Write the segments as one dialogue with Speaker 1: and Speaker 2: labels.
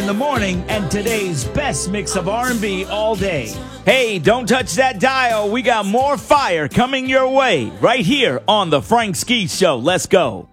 Speaker 1: in the morning and today's best mix of R&B all day. Hey, don't touch that dial. We got more fire coming your way right here on the Frank Ski Show. Let's go.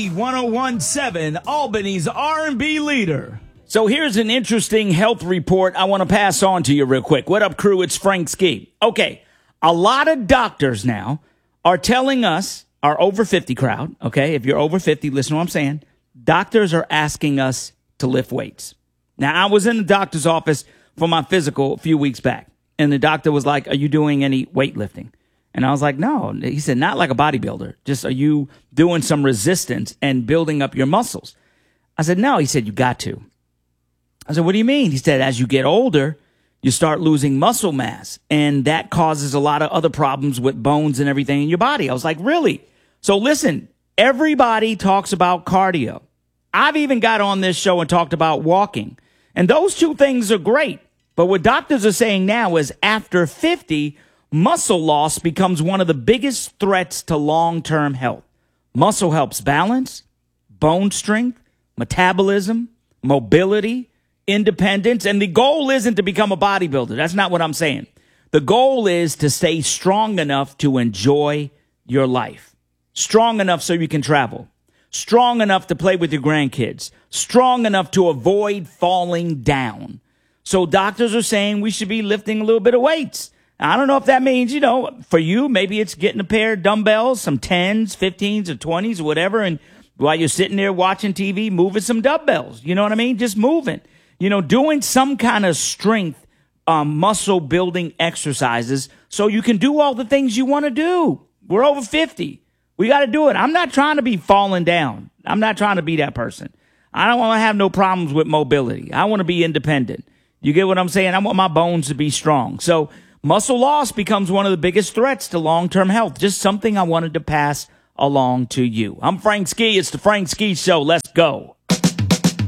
Speaker 1: V1017, Albany's R&B leader. So here's an interesting health report I want to pass on to you real quick. What up, crew? It's Frank Ski. Okay, a lot of doctors now are telling us, our over 50 crowd, okay, if you're over 50, listen to what I'm saying. Doctors are asking us to lift weights. Now, I was in the doctor's office for my physical a few weeks back, and the doctor was like, are you doing any weightlifting? And I was like, no. He said, not like a bodybuilder. Just are you doing some resistance and building up your muscles? I said, no. He said, you got to. I said, what do you mean? He said, as you get older, you start losing muscle mass, and that causes a lot of other problems with bones and everything in your body. I was like, really? So listen, everybody talks about cardio. I've even got on this show and talked about walking. And those two things are great. But what doctors are saying now is after 50, muscle loss becomes one of the biggest threats to long-term health. Muscle helps balance, bone strength, metabolism, mobility, independence. And the goal isn't to become a bodybuilder. That's not what I'm saying. The goal is to stay strong enough to enjoy your life. Strong enough so you can travel. Strong enough to play with your grandkids. Strong enough to avoid falling down. So doctors are saying we should be lifting a little bit of weights. I don't know if that means, for you, maybe it's getting a pair of dumbbells, some 10s, 15s, or 20s, or whatever. And while you're sitting there watching TV, moving some dumbbells. You know what I mean? Just moving. Doing some kind of strength, muscle building exercises so you can do all the things you want to do. We're over 50. We got to do it. I'm not trying to be falling down. I'm not trying to be that person. I don't want to have no problems with mobility. I want to be independent. You get what I'm saying? I want my bones to be strong. So muscle loss becomes one of the biggest threats to long-term health. Just something I wanted to pass along to you. I'm Frank Ski. It's the Frank Ski Show. Let's go.